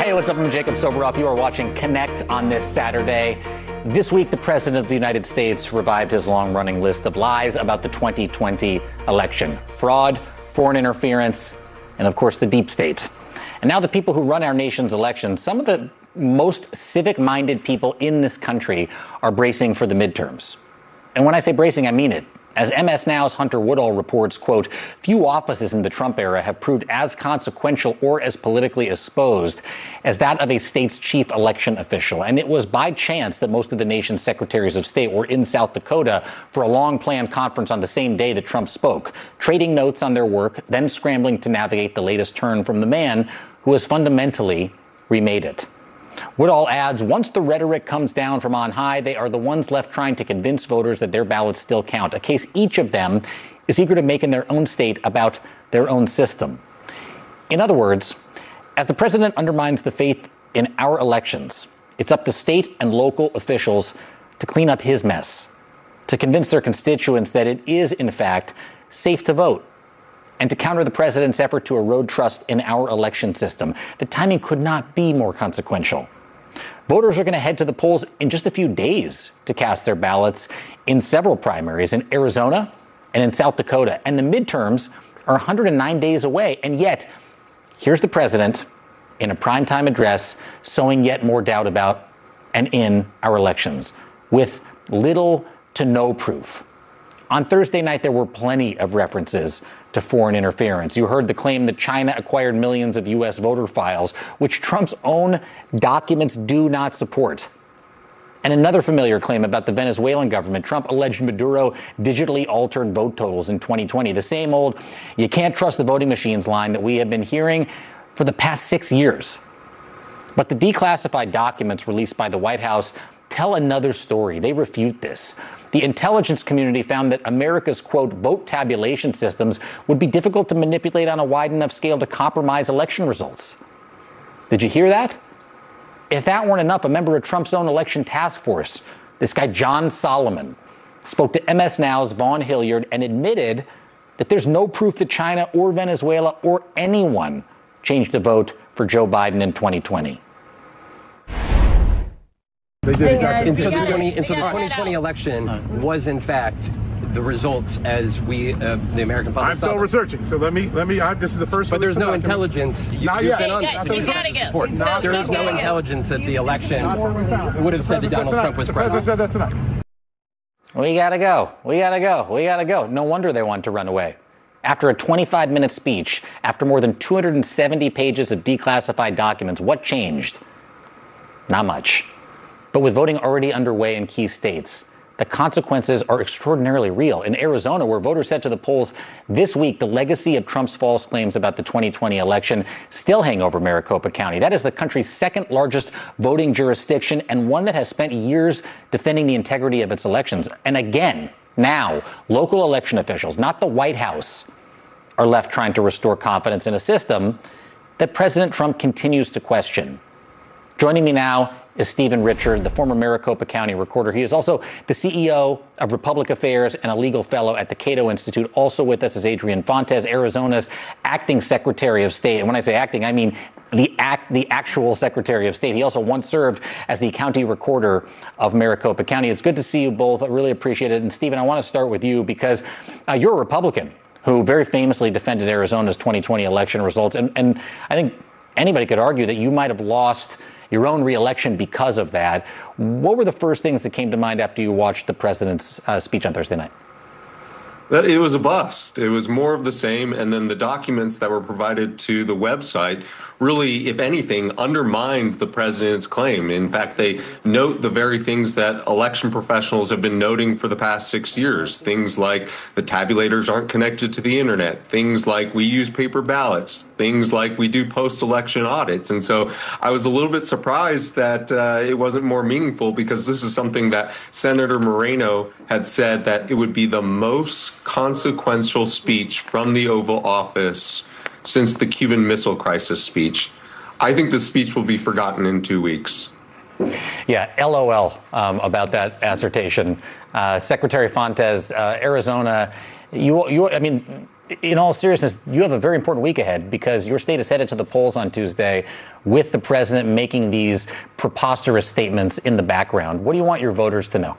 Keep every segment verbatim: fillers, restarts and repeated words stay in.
Hey, what's up? I'm Jacob Soboroff. You are watching Connect on this Saturday. This week, the President of the United States revived his long-running list of lies about the twenty twenty election. Fraud, foreign interference, and of course, the deep state. And now the people who run our nation's elections, some of the most civic-minded people in this country, are bracing for the midterms. And when I say bracing, I mean it. As M S Now's Hunter Woodall reports, quote, few offices in the Trump era have proved as consequential or as politically exposed as that of a state's chief election official. And it was by chance that most of the nation's secretaries of state were in South Dakota for a long-planned conference on the same day that Trump spoke, trading notes on their work, then scrambling to navigate the latest turn from the man who has fundamentally remade it. Woodall adds, once the rhetoric comes down from on high, they are the ones left trying to convince voters that their ballots still count, a case each of them is eager to make in their own state about their own system. In other words, as the president undermines the faith in our elections, it's up to state and local officials to clean up his mess, to convince their constituents that it is, in fact, safe to vote, and to counter the president's effort to erode trust in our election system. The timing could not be more consequential. Voters are going to head to the polls in just a few days to cast their ballots in several primaries in Arizona and in South Dakota. And the midterms are one hundred nine days away. And yet, here's the president in a primetime address sowing yet more doubt about and in our elections with little to no proof. On Thursday night, there were plenty of references to foreign interference. You heard the claim that China acquired millions of U S voter files, which Trump's own documents do not support. And another familiar claim about the Venezuelan government. Trump alleged Maduro digitally altered vote totals in twenty twenty. The same old, you can't trust the voting machines line that we have been hearing for the past six years. But the declassified documents released by the White House tell another story. They refute this. The intelligence community found that America's, quote, vote tabulation systems would be difficult to manipulate on a wide enough scale to compromise election results. Did you hear that? If that weren't enough, a member of Trump's own election task force, this guy John Solomon, spoke to M S Now's Vaughn Hilliard and admitted that there's no proof that China or Venezuela or anyone changed the vote for Joe Biden in twenty twenty. They did exactly. And so the, twenty, and so the twenty twenty election was, in fact, the results as we, uh, the American public. I'm still researching, so let me, let me. I, this is the first. But there's no intelligence. You, Not you've yet. been on yeah, he's got to go. Not, there is no intelligence that the election would have said that Donald Trump was president. The president. president said that tonight. We gotta go. We gotta go. We gotta go. No wonder they want to run away. After a twenty-five minute speech, after more than two hundred seventy pages of declassified documents, what changed? Not much. But with voting already underway in key states, the consequences are extraordinarily real. In Arizona, where voters head to the polls this week, the legacy of Trump's false claims about the twenty twenty election still hang over Maricopa County. That is the country's second largest voting jurisdiction and one that has spent years defending the integrity of its elections. And again, now, local election officials, not the White House, are left trying to restore confidence in a system that President Trump continues to question. Joining me now is Stephen Richard, the former Maricopa County recorder. He is also the C E O of Republic Affairs and a legal fellow at the Cato Institute. Also with us is Adrian Fontes, Arizona's acting Secretary of State. And when I say acting, I mean the act, the actual Secretary of State. He also once served as the county recorder of Maricopa County. It's good to see you both. I really appreciate it. And Stephen, I want to start with you because uh, you're a Republican who very famously defended Arizona's twenty twenty election results. And, and I think anybody could argue that you might have lost your own reelection because of that. What were the first things that came to mind after you watched the president's uh, speech on Thursday night? That it was a bust. It was more of the same. And then the documents that were provided to the website really, if anything, undermined the president's claim. In fact, they note the very things that election professionals have been noting for the past six years. Things like the tabulators aren't connected to the internet. Things like we use paper ballots. Things like we do post-election audits. And so I was a little bit surprised that uh, it wasn't more meaningful because this is something that Senator Moreno had said that it would be the most consequential speech from the Oval Office since the Cuban Missile Crisis speech. I think the speech will be forgotten in two weeks. Yeah, LOL um, about that assertion. Uh, Secretary Fontes, uh, Arizona, you, you, I mean, in all seriousness, you have a very important week ahead because your state is headed to the polls on Tuesday with the president making these preposterous statements in the background. What do you want your voters to know?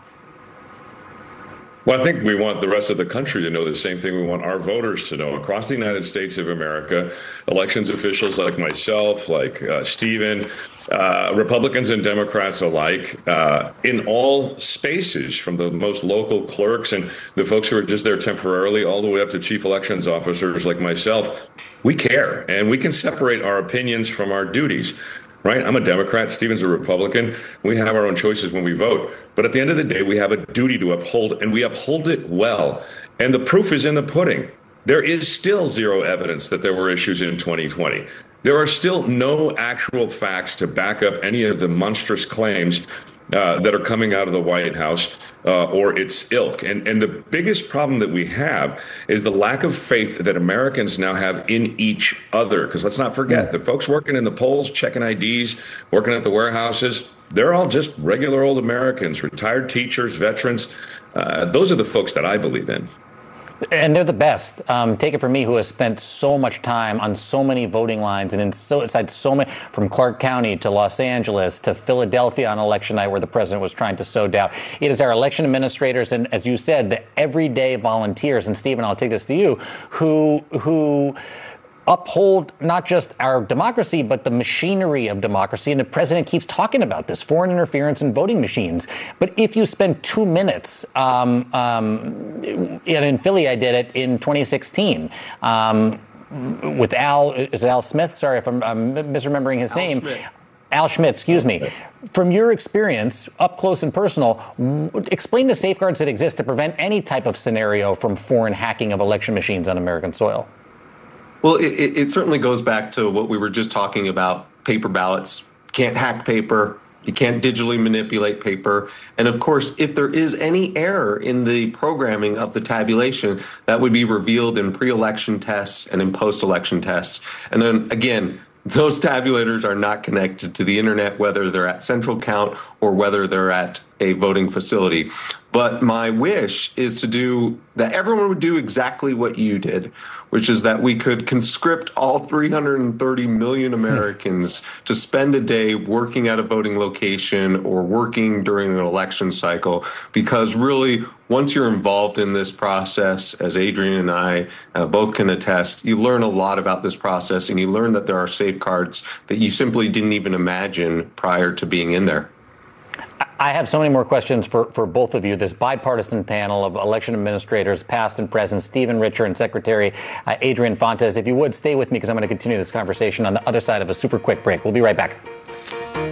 Well, I think we want the rest of the country to know the same thing we want our voters to know. Across the United States of America, elections officials like myself, like uh, Stephen, uh, Republicans and Democrats alike, uh, in all spaces, from the most local clerks and the folks who are just there temporarily, all the way up to chief elections officers like myself, we care, and we can separate our opinions from our duties. Right? I'm a Democrat. Stephen's a Republican. We have our own choices when we vote. But at the end of the day, we have a duty to uphold, and we uphold it well. And the proof is in the pudding. There is still zero evidence that there were issues in twenty twenty. There are still no actual facts to back up any of the monstrous claims uh, that are coming out of the White House uh, or its ilk. And, and the biggest problem that we have is the lack of faith that Americans now have in each other. Because let's not forget, the folks working in the polls, checking I Ds, working at the warehouses, they're all just regular old Americans, retired teachers, veterans. Uh, those are the folks that I believe in. And they're the best. Um, take it from me, who has spent so much time on so many voting lines and in so, inside so many, from Clark County to Los Angeles to Philadelphia on election night where the president was trying to sow doubt. It is our election administrators and, as you said, the everyday volunteers, and Stephen, I'll take this to you, who who uphold not just our democracy, but the machinery of democracy. And the president keeps talking about this, foreign interference in voting machines. But if you spend two minutes, um, um, and in Philly, I did it in twenty sixteen, um, with Al, is it Al Smith? Sorry if I'm, I'm misremembering his Al name. Schmidt. Al Schmidt, excuse me. From your experience, up close and personal, explain the safeguards that exist to prevent any type of scenario from foreign hacking of election machines on American soil. Well, it, it certainly goes back to what we were just talking about, paper ballots. You can't hack paper. You can't digitally manipulate paper. And of course, if there is any error in the programming of the tabulation, that would be revealed in pre-election tests and in post-election tests. And then again, those tabulators are not connected to the internet, whether they're at central count or whether they're at a voting facility. But my wish is to do that everyone would do exactly what you did, which is that we could conscript all three hundred thirty million Americans to spend a day working at a voting location or working during an election cycle. Because really, once you're involved in this process, as Adrian and I uh, both can attest, you learn a lot about this process, and you learn that there are safeguards that you simply didn't even imagine prior to being in there. I have so many more questions for, for both of you. This bipartisan panel of election administrators, past and present, Stephen Richer and Secretary uh, Adrian Fontes. If you would, stay with me because I'm going to continue this conversation on the other side of a super quick break. We'll be right back.